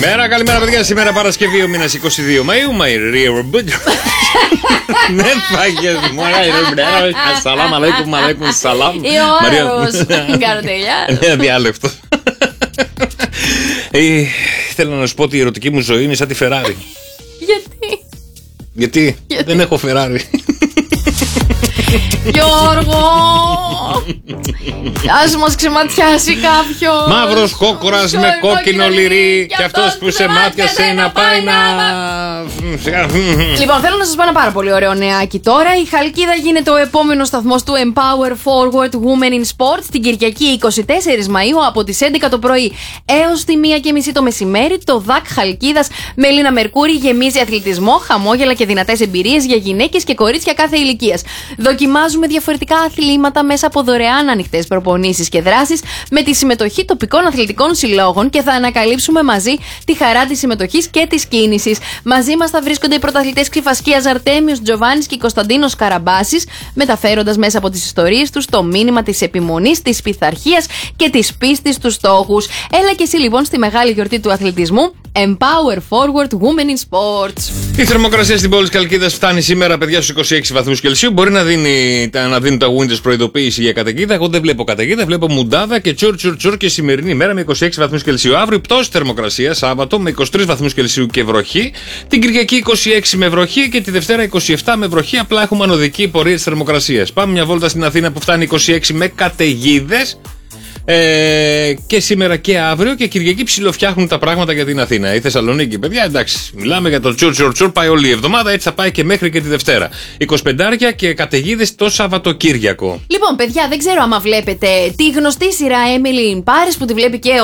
Καλημέρα, καλημέρα παιδιά. Σήμερα Παρασκευή, ο μήνας 22 Μαΐου. My real good. Ναι, φάγες μωρά. Ασσαλάμ αλέικουμ, αλέικουμ σαλάμ. Η ώρος. Καροτελιά. Ναι, διάλεκτο. Θέλω να σου πω ότι η ερωτική μου ζωή είναι σαν τη Ferrari. Γιατί δεν έχω Ferrari. Γιώργο, ας μας ξεματιάσει κάποιος. Μαύρος κόκορας με κόκκινο λυρί. Και αυτός που σε μάτιασε να πάει να... Λοιπόν, θέλω να σας πω ένα πάρα πολύ ωραίο νεάκι τώρα. Η Χαλκίδα γίνεται ο επόμενος σταθμός του Empower Forward Women in Sports την Κυριακή 24 Μαΐου από τις 11 το πρωί έως τη 1:30 το μεσημέρι. Το ΔΑΚ Χαλκίδας με Ελίνα Μερκούρη γεμίζει αθλητισμό, χαμόγελα και δυνατές εμπειρίες για γυναίκες και κορίτσια κάθε ηλικίας. Δοκιμάζουμε διαφορετικά αθλήματα μέσα από δωρεάν ανοιχτές προπονήσεις και δράσεις με τη συμμετοχή τοπικών αθλητικών συλλόγων και θα ανακαλύψουμε μαζί τη χαρά της συμμετοχής και της κίνησης. Μαζί μας θα βρίσκονται οι πρωταθλητές Ξηφασκίας Αρτέμιος Τζοβάνης και Κωνσταντίνος Καραμπάσης, μεταφέροντας μέσα από τις ιστορίες τους το μήνυμα της επιμονής, της πειθαρχίας και της πίστης στους στόχους. Έλα και εσύ λοιπόν στη μεγάλη γιορτή του αθλητισμού. Empower Forward Women in Sports. Η θερμοκρασία στην πόλη της Καλκίδας φτάνει σήμερα, παιδιά, στους 26 βαθμούς Κελσίου. Μπορεί να δίνουν τα Winters προειδοποίηση για καταιγίδα. Εγώ δεν βλέπω καταιγίδα, βλέπω μουντάδα και τσουρ και σημερινή ημέρα με 26 βαθμούς Κελσίου. Αύριο πτώση θερμοκρασία, Σάββατο με 23 βαθμούς Κελσίου και βροχή. Την Κυριακή 26 με βροχή και τη Δευτέρα 27 με βροχή. Απλά έχουμε ανωδική πορεία της θερμοκρασίας. Πάμε μια βόλτα στην Αθήνα που φτάνει 26 με καταιγίδες. Και σήμερα και αύριο και Κυριακή ψιλοφτιάχνουν τα πράγματα για την Αθήνα. Η Θεσσαλονίκη, παιδιά, εντάξει, μιλάμε για το τσουρ, πάει όλη η εβδομάδα, έτσι θα πάει και μέχρι και τη Δευτέρα. 25 και καταιγίδες το Σαββατοκύριακο. Λοιπόν, παιδιά, δεν ξέρω άμα βλέπετε τη γνωστή σειρά Emily in Paris που τη βλέπει και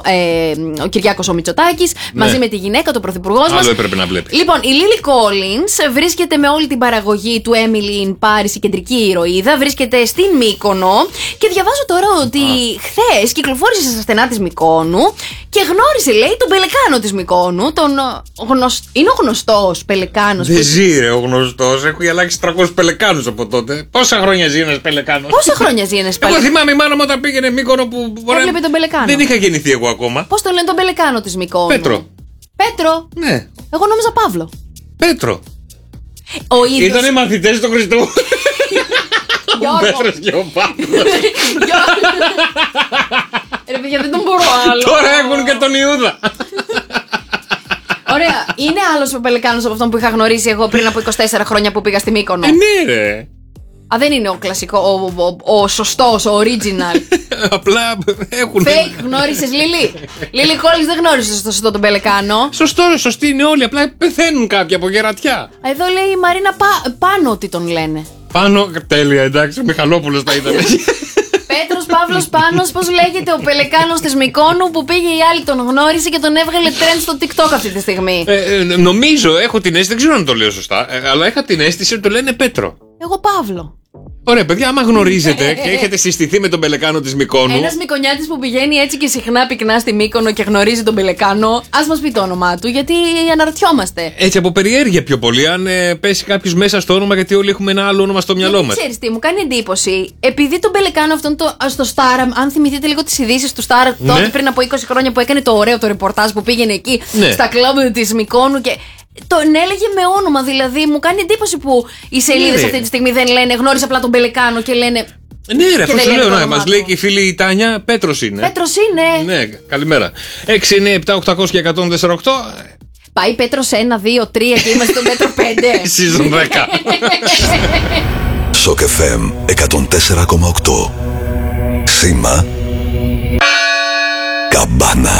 ο Κυριάκος ο Μητσοτάκης, ναι, μαζί με τη γυναίκα, τον πρωθυπουργός μας. Άλλο έπρεπε να βλέπει. Λοιπόν, η Lily Collins βρίσκεται με όλη την παραγωγή του Emily in Paris, η κεντρική ηρωίδα, βρίσκεται στην Μύκονο και διαβάζω τώρα ότι χθες κυκλοφόρησε στα στενά της Μυκόνου και γνώρισε, λέει, τον πελεκάνο της Μυκόνου. Είναι ο γνωστός πελεκάνος. Δεν ζει, ρε, ο γνωστός. Έχω αλλάξει 300 πελεκάνους από τότε. Πόσα χρόνια ζει ένας πελεκάνος? Πόσα χρόνια ζει ένας πελεκάνος? Εγώ θυμάμαι η μάνα μου όταν πήγαινε Μύκονο που έβλεπε τον πελεκάνο. Δεν είχα γεννηθεί εγώ ακόμα. Πώς το λένε τον πελεκάνο της Μυκόνου? Πέτρο. Ναι. Εγώ νόμιζα Παύλο. Πέτρο. Ο ίδιος. Ήτανε μαθητές του Χριστού. Ο Πέτρος και ο Παύλος. Ρε παιδιά, δεν τον μπορώ άλλο. Τώρα έχουν και τον Ιούδα. Ωραία, είναι άλλος ο πελεκάνος από αυτόν που είχα γνωρίσει εγώ πριν από 24 χρόνια που πήγα στη Μύκονο? Ναι, ρε. Α, δεν είναι ο κλασικό, ο σωστός, ο original. Απλά έχουν. Fake, γνώρισες Λίλη? Λίλη Collins δεν γνώρισες το σωστό τον πελεκάνο. Σωστή είναι όλοι, απλά πεθαίνουν κάποιοι από γερατιά. Εδώ λέει η Μαρίνα πάνω ότι τον λένε. Πάνω, τέλεια, εντάξει, ο Μιχαλόπουλος θα ήταν. Πέτρος Παύλος Πάνος, πώς λέγεται ο πελεκάνος της Μυκόνου που πήγε η άλλη τον γνώρισε και τον έβγαλε trend στο TikTok αυτή τη στιγμή? Νομίζω, έχω την αίσθηση, δεν ξέρω αν το λέω σωστά, αλλά είχα την αίσθηση ότι το λένε Πέτρο. Εγώ Παύλο. Ωραία, παιδιά, άμα γνωρίζετε και έχετε συστηθεί με τον πελεκάνο της Μυκόνου. Ένας Μυκονιάτης που πηγαίνει έτσι και συχνά πυκνά στη Μύκονο και γνωρίζει τον πελεκάνο, ας μας πει το όνομά του, γιατί αναρωτιόμαστε. Έτσι από περιέργεια πιο πολύ, αν πέσει κάποιος μέσα στο όνομα, γιατί όλοι έχουμε ένα άλλο όνομα στο μυαλό μας. Ξέρεις τι, μου κάνει εντύπωση, επειδή τον πελεκάνο αυτόν στο Star, αν θυμηθείτε λίγο τις ειδήσεις του Star, ναι, τότε πριν από 20 χρόνια που έκανε το ωραίο το ρεπορτάζ που πήγαινε εκεί, ναι, στα κλαμπ της Μυκόνου και τον έλεγε με όνομα, δηλαδή μου κάνει εντύπωση που οι σελίδες αυτή τη στιγμή δεν λένε γνώρισε απλά τον πελεκάνο και λένε. Ναι, ρε, αυτό σου λέω, να μας λέει και η φίλη η Τάνια, Πέτρος είναι. Πέτρος είναι. Ναι, καλημέρα. 6, 9, 7, 800 και 148. Πάει Πέτρος 1, 2, 3 και είμαστε στο μέτρο 5. Season 10. Σοκ FM 104,8. Σήμα Καμπάνα.